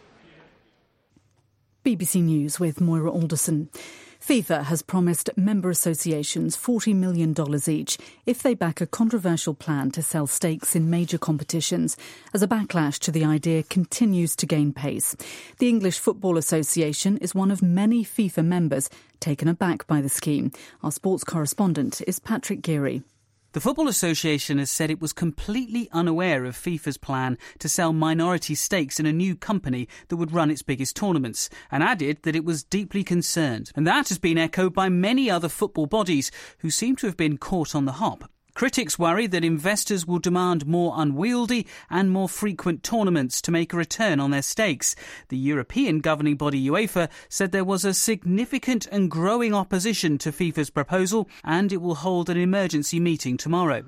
Speaker 8: BBC News with Moira Alderson. FIFA has promised member associations $40 million each if they back a controversial plan to sell stakes in major competitions, as a backlash to the idea continues to gain pace. The English Football Association is one of many FIFA members taken aback by the scheme. Our sports correspondent is Patrick Geary.
Speaker 19: The Football Association has said it was completely unaware of FIFA's plan to sell minority stakes in a new company that would run its biggest tournaments, and added that it was deeply concerned. And that has been echoed by many other football bodies who seem to have been caught on the hop. Critics worry that investors will demand more unwieldy and more frequent tournaments to make a return on their stakes. The European governing body UEFA said there was a significant and growing opposition to FIFA's proposal, and it will hold an emergency meeting tomorrow.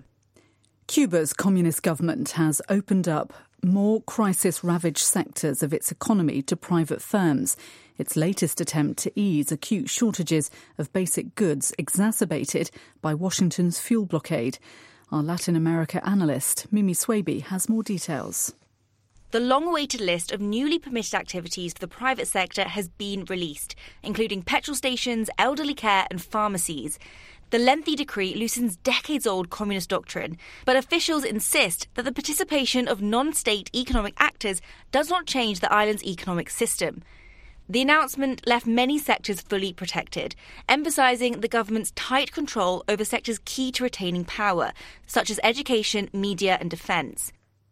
Speaker 8: Cuba's communist government has opened up more crisis-ravaged sectors of its economy to private firms. Its latest attempt to ease acute shortages of basic goods exacerbated by Washington's fuel blockade. Our Latin America analyst, Mimi Swaby, has more details.
Speaker 20: The long-awaited list of newly permitted activities for the private sector has been released, including petrol stations, elderly care and pharmacies. The lengthy decree loosens decades-old communist doctrine, but officials insist that the participation of non-state economic actors does not change the island's economic system. The announcement left many sectors fully protected, emphasising the government's tight control over sectors key to retaining power, such as education, media and defence.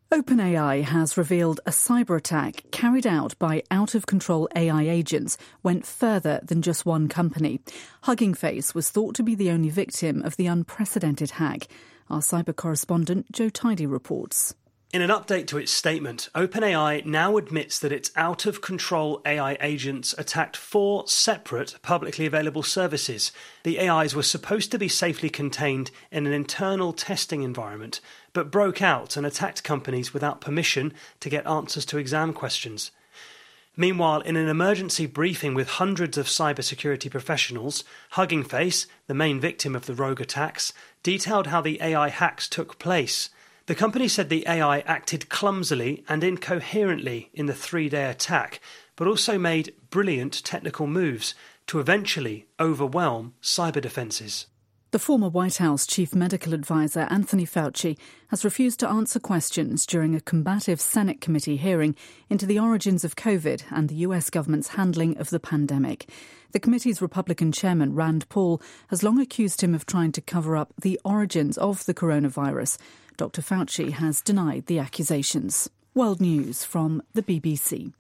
Speaker 8: OpenAI has revealed a cyber attack carried out by out-of-control AI agents went further than just one company. Hugging Face was thought to be the only victim of the unprecedented hack. Our cyber correspondent Joe Tidy reports.
Speaker 21: In an update to its statement, OpenAI now admits that its out-of-control AI agents attacked 4 separate publicly available services. The AIs were supposed to be safely contained in an internal testing environment, but broke out and attacked companies without permission to get answers to exam questions. Meanwhile, in an emergency briefing with hundreds of cybersecurity professionals, Hugging Face, the main victim of the rogue attacks, detailed how the AI hacks took place. The company said the AI acted clumsily and incoherently in the 3-day attack, but also made brilliant technical moves to eventually overwhelm cyber defences.
Speaker 8: The former White House chief medical advisor Anthony Fauci has refused to answer questions during a combative Senate committee hearing into the origins of COVID and the US government's handling of the pandemic. The committee's Republican chairman, Rand Paul, has long accused him of trying to cover up the origins of the coronavirus. Dr. Fauci has denied the accusations. World News from the BBC.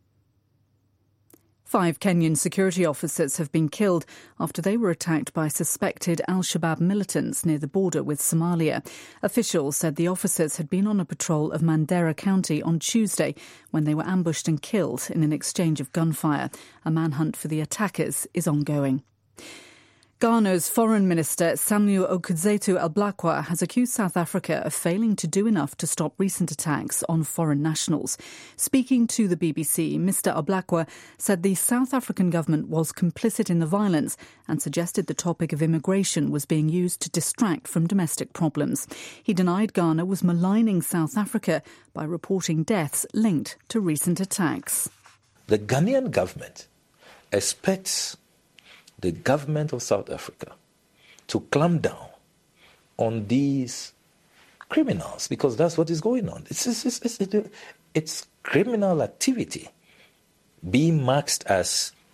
Speaker 8: 5 Kenyan security officers have been killed after they were attacked by suspected al-Shabaab militants near the border with Somalia. Officials said the officers had been on a patrol of Mandera County on Tuesday when they were ambushed and killed in an exchange of gunfire. A manhunt for the attackers is ongoing. Ghana's Foreign Minister Samuel Okudzeto Ablakwa has accused South Africa of failing to do enough to stop recent attacks on foreign nationals. Speaking to the BBC, Mr Ablakwa said the South African government was complicit in the violence and suggested the topic of immigration was being used to distract from domestic problems. He denied Ghana was maligning South Africa by reporting deaths linked to recent attacks.
Speaker 22: The Ghanaian government expects the government of South Africa to clamp down on these criminals, because that's what is going on. It's criminal activity being masked as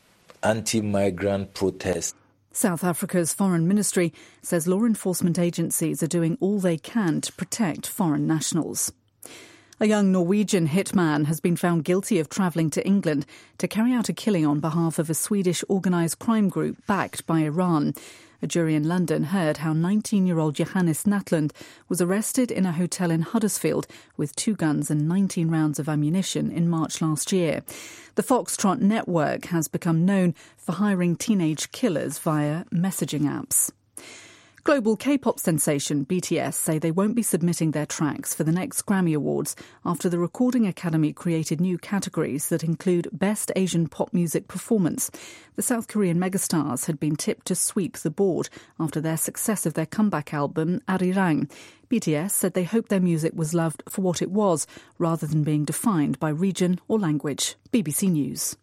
Speaker 22: anti-migrant protests.
Speaker 8: South Africa's Foreign Ministry says law enforcement agencies are doing all they can to protect foreign nationals. A young Norwegian hitman has been found guilty of travelling to England to carry out a killing on behalf of a Swedish organised crime group backed by Iran. A jury in London heard how 19-year-old Johannes Natland was arrested in a hotel in Huddersfield with 2 guns and 19 rounds of ammunition in March last year. The Foxtrot network has become known for hiring teenage killers via messaging apps. Global K-pop sensation BTS say they won't be submitting their tracks for the next Grammy Awards after the Recording Academy created new categories that include Best Asian Pop Music Performance. The South Korean megastars had been tipped to sweep the board after their success of their comeback album, Arirang. BTS said they hoped their music was loved for what it was, rather than being defined by region or language. BBC News.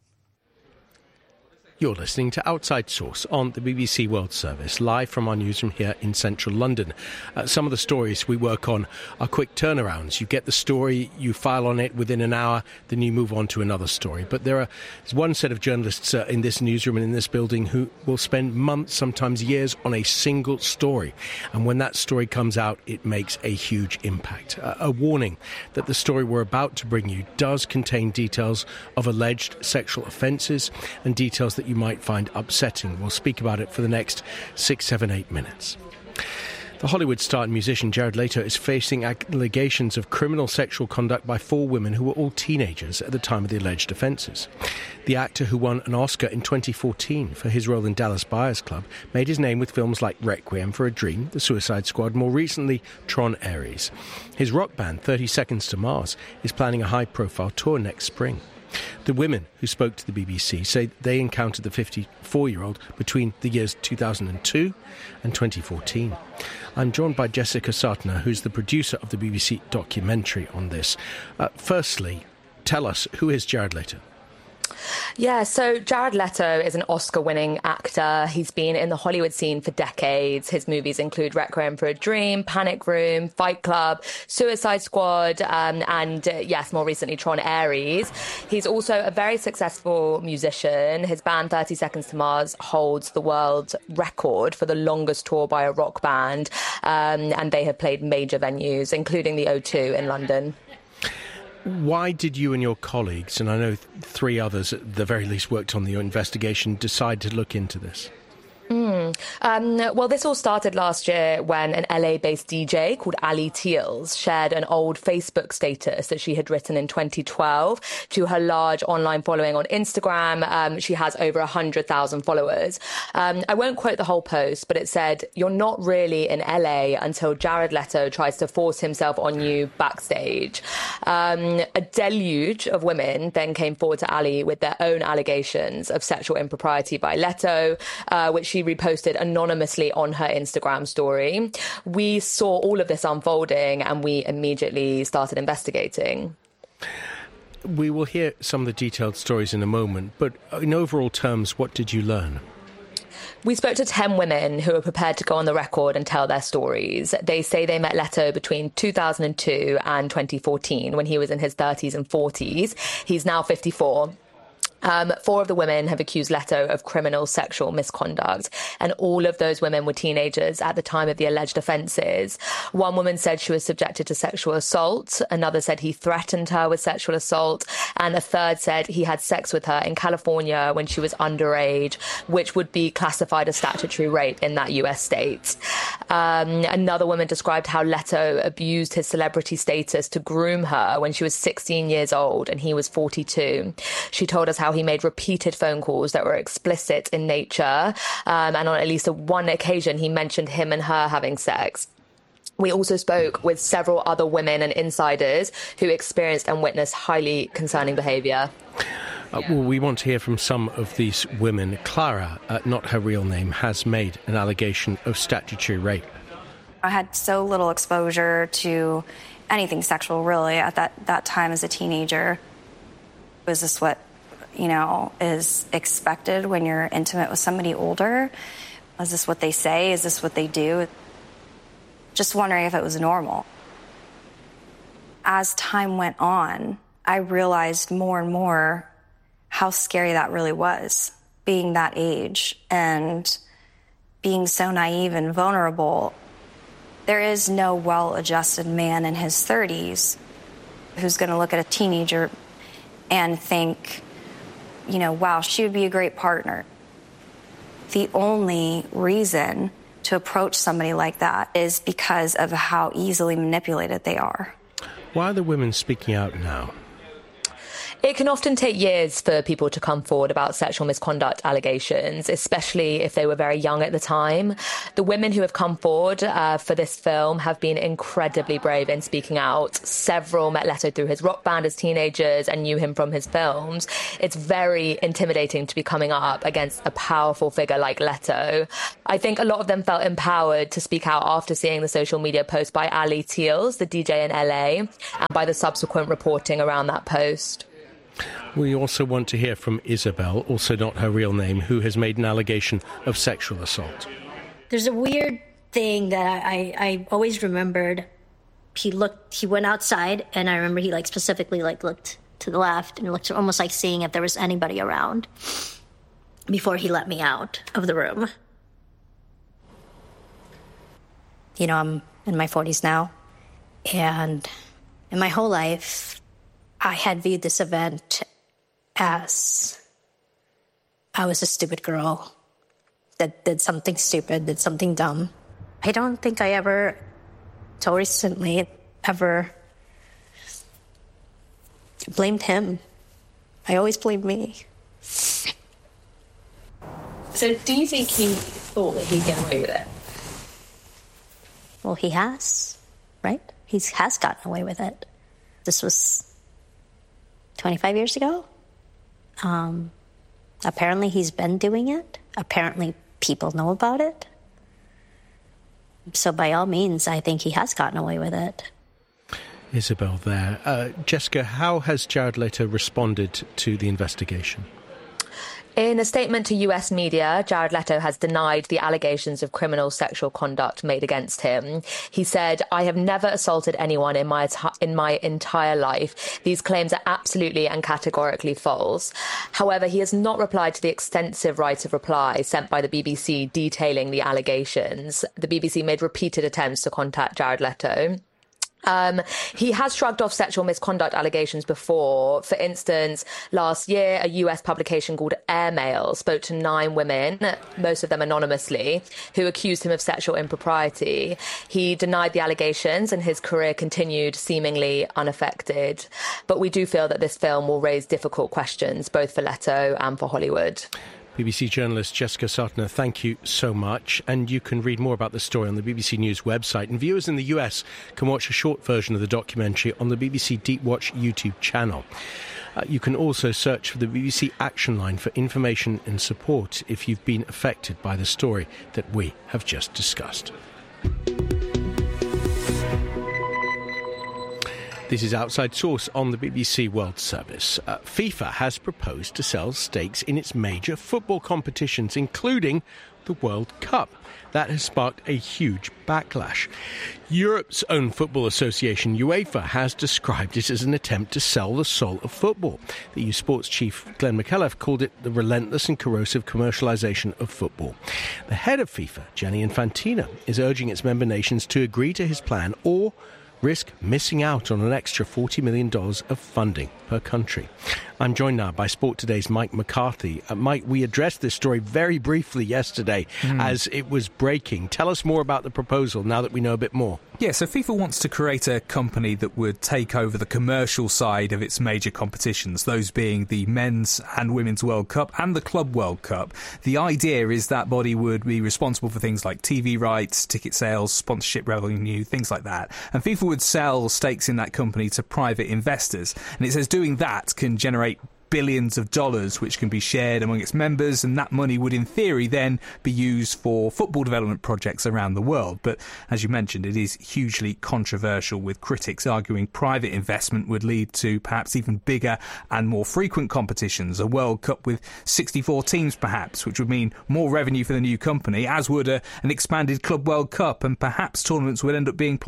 Speaker 2: You're listening to Outside Source on the BBC World Service, live from our newsroom here in central London. Some of the stories we work on are quick turnarounds. You get the story, you file on it within an hour, then you move on to another story. But there's one set of journalists in this newsroom and in this building who will spend months, sometimes years, on a single story. And when that story comes out, it makes a huge impact. A warning that the story we're about to bring you does contain details of alleged sexual offences and details that you might find upsetting. We'll speak about it for the next 6, 7, 8 minutes. The Hollywood star and musician Jared Leto is facing allegations of criminal sexual conduct by 4 women who were all teenagers at the time of the alleged offences. The actor, who won an Oscar in 2014 for his role in Dallas Buyers Club, made his name with films like Requiem for a Dream, The Suicide Squad, more recently Tron Ares. His rock band 30 Seconds to Mars is planning a high-profile tour next spring. The women who spoke to the BBC say they encountered the 54-year-old between the years 2002 and 2014. I'm joined by Jessica Sartner, who's the producer of the BBC documentary on this. Firstly, tell us, who is Jared Leto?
Speaker 1: Yeah, so Jared Leto is an Oscar-winning actor. He's been in the Hollywood scene for decades. His movies include Requiem for a Dream, Panic Room, Fight Club, Suicide Squad, and yes, more recently, Tron Ares. He's also a very successful musician. His band 30 Seconds to Mars holds the world record for the longest tour by a rock band, and they have played major venues, including the O2 in London.
Speaker 2: Why did you and your colleagues, and I know 3 others at the very least worked on the investigation, decide to look into this?
Speaker 1: Well, this all started last year when an LA-based DJ called Ali Teals shared an old Facebook status that she had written in 2012 to her large online following on Instagram. She has over 100,000 followers. I won't quote the whole post, but it said, "You're not really in LA until Jared Leto tries to force himself on you backstage." A deluge of women then came forward to Ali with their own allegations of sexual impropriety by Leto, which she reposted anonymously on her Instagram story. We saw all of this unfolding and we immediately started investigating.
Speaker 2: We will hear some of the detailed stories in a moment, but in overall terms, what did you learn?
Speaker 1: We spoke to 10 women who were prepared to go on the record and tell their stories. They say they met Leto between 2002 and 2014 when he was in his 30s and 40s. He's now 54. 4 of the women have accused Leto of criminal sexual misconduct, and all of those women were teenagers at the time of the alleged offences. One woman said she was subjected to sexual assault, another said he threatened her with sexual assault, and a third said he had sex with her in California when she was underage, which would be classified as statutory rape in that US state. Another woman described how Leto abused his celebrity status to groom her when she was 16 years old and he was 42. She told us how he made repeated phone calls that were explicit in nature, and on at least one occasion he mentioned him and her having sex. We also spoke with several other women and insiders who experienced and witnessed highly concerning behaviour.
Speaker 2: Well, we want to hear from some of these women. Clara, not her real name, has made an allegation of statutory rape.
Speaker 4: I had so little exposure to anything sexual, really, at that time as a teenager. Was this what, is expected when you're intimate with somebody older? Is this what they say? Is this what they do? Just wondering if it was normal. As time went on, I realized more and more how scary that really was, being that age and being so naive and vulnerable. There is no well-adjusted man in his 30s who's going to look at a teenager and think, wow, she would be a great partner. The only reason to approach somebody like that is because of how easily manipulated they are.
Speaker 2: Why are the women speaking out now?
Speaker 1: It can often take years for people to come forward about sexual misconduct allegations, especially if they were very young at the time. The women who have come forward for this film have been incredibly brave in speaking out. Several met Leto through his rock band as teenagers and knew him from his films. It's very intimidating to be coming up against a powerful figure like Leto. I think a lot of them felt empowered to speak out after seeing the social media post by Ali Teals, the DJ in LA, and by the subsequent reporting around that post.
Speaker 2: We also want to hear from Isabel, also not her real name, who has made an allegation of sexual assault.
Speaker 5: There's a weird thing that I always remembered. He went outside, and I remember he specifically looked to the left and looked almost like seeing if there was anybody around before he let me out of the room. I'm in my 40s now, and in my whole life, I had viewed this event as I was a stupid girl that did something stupid, did something dumb. I don't think I ever, till recently, ever blamed him. I always blamed me.
Speaker 1: So do you think he thought that he'd get away with it?
Speaker 5: Well, he has, right? He has gotten away with it. This was 25 years ago. Apparently he's been doing it. Apparently people know about it. So by all means, I think he has gotten away with it.
Speaker 2: Isabel there. Jessica, how has Jared Leto responded to the investigation?
Speaker 1: In a statement to US media, Jared Leto has denied the allegations of criminal sexual conduct made against him. He said, "I have never assaulted anyone in my entire life. These claims are absolutely and categorically false." However, he has not replied to the extensive right of reply sent by the BBC detailing the allegations. The BBC made repeated attempts to contact Jared Leto. He has shrugged off sexual misconduct allegations before. For instance, last year, a US publication called Airmail spoke to 9 women, most of them anonymously, who accused him of sexual impropriety. He denied the allegations and his career continued seemingly unaffected. But we do feel that this film will raise difficult questions, both for Leto and for Hollywood.
Speaker 2: BBC journalist Jessica Sartner, thank you so much. And you can read more about the story on the BBC News website. And viewers in the US can watch a short version of the documentary on the BBC Deep Watch YouTube channel. You can also search for the BBC Action Line for information and support if you've been affected by the story that we have just discussed. This is Outside Source on the BBC World Service. FIFA has proposed to sell stakes in its major football competitions, including the World Cup. That has sparked a huge backlash. Europe's own football association, UEFA, has described it as an attempt to sell the soul of football. The EU sports chief, Glenn McAuliffe, called it the relentless and corrosive commercialisation of football. The head of FIFA, Gianni Infantino, is urging its member nations to agree to his plan or risk missing out on an extra $40 million of funding per country. I'm joined now by Sport Today's Mike McCarthy. Mike, we addressed this story very briefly yesterday as it was breaking. Tell us more about the proposal now that we know a bit more.
Speaker 7: Yeah, so FIFA wants to create a company that would take over the commercial side of its major competitions, those being the Men's and Women's World Cup and the Club World Cup. The idea is that body would be responsible for things like TV rights, ticket sales, sponsorship revenue, things like that. And FIFA would sell stakes in that company to private investors. And it says doing that can generate billions of dollars, which can be shared among its members, and that money would in theory then be used for football development projects around the world. But as you mentioned, it is hugely controversial, with critics arguing private investment would lead to perhaps even bigger and more frequent competitions, a World Cup with 64 teams perhaps, which would mean more revenue for the new company, as would an expanded Club World Cup, and perhaps tournaments would end up being played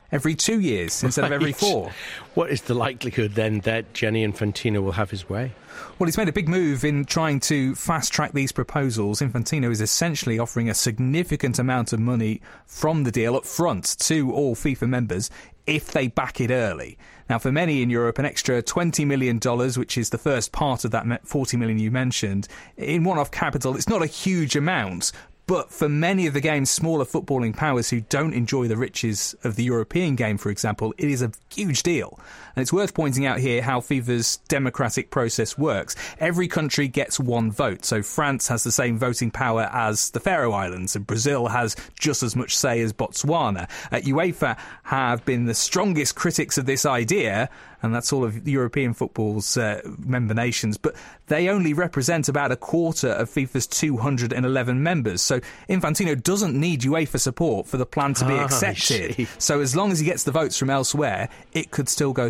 Speaker 7: every 2 years instead of every 4.
Speaker 2: What is the likelihood then that Gianni Infantino will have his way?
Speaker 7: Well, he's made a big move in trying to fast-track these proposals. Infantino is essentially offering a significant amount of money from the deal up front to all FIFA members if they back it early. Now, for many in Europe, an extra $20 million, which is the first part of that $40 million you mentioned, in one-off capital, it's not a huge amount. But for many of the game's smaller footballing powers who don't enjoy the riches of the European game, for example, it is a huge deal. And it's worth pointing out here how FIFA's democratic process works. Every country gets one vote. So France has the same voting power as the Faroe Islands, and Brazil has just as much say as Botswana. UEFA have been the strongest critics of this idea, and that's all of European football's member nations, but they only represent about a quarter of FIFA's 211 members. So Infantino doesn't need UEFA support for the plan to be accepted. So as long as he gets the votes from elsewhere, it could still go